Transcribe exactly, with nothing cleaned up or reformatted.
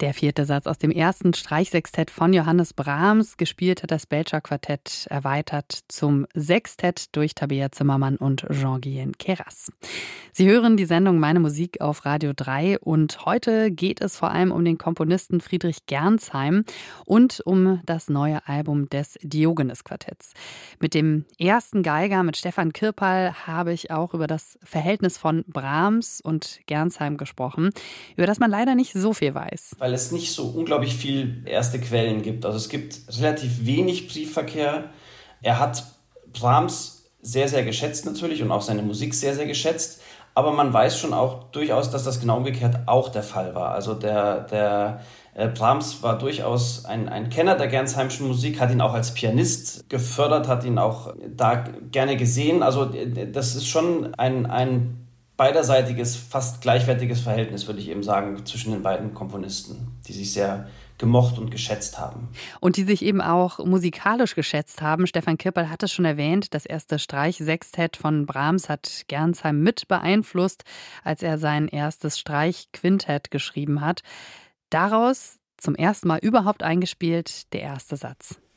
Der vierte Satz aus dem ersten Streichsextett von Johannes Brahms. Gespielt hat das Belcher Quartett erweitert zum Sextett durch Tabea Zimmermann und Jean-Guyen Queyras. Sie hören die Sendung Meine Musik auf Radio drei und heute geht es vor allem um den Komponisten Friedrich Gernsheim und um das neue Album des Diogenes-Quartetts. Mit dem ersten Geiger, mit Stefan Kirpal, habe ich auch über das Verhältnis von Brahms und Gernsheim gesprochen, über das man leider nicht so viel weiß. Weil es nicht so unglaublich viel erste Quellen gibt. Also es gibt relativ wenig Briefverkehr. Er hat Brahms sehr, sehr geschätzt natürlich und auch seine Musik sehr, sehr geschätzt. Aber man weiß schon auch durchaus, dass das genau umgekehrt auch der Fall war. Also der, der äh, Brahms war durchaus ein, ein Kenner der Gernsheimschen Musik, hat ihn auch als Pianist gefördert, hat ihn auch da gerne gesehen. Also das ist schon ein, ein beiderseitiges, fast gleichwertiges Verhältnis, würde ich eben sagen, zwischen den beiden Komponisten, die sich sehr gemocht und geschätzt haben. Und die sich eben auch musikalisch geschätzt haben. Stefan Kirpal hat es schon erwähnt, das erste Streichsextett von Brahms hat Gernsheim mit beeinflusst, als er sein erstes Streichquintett geschrieben hat. Daraus zum ersten Mal überhaupt eingespielt der erste Satz.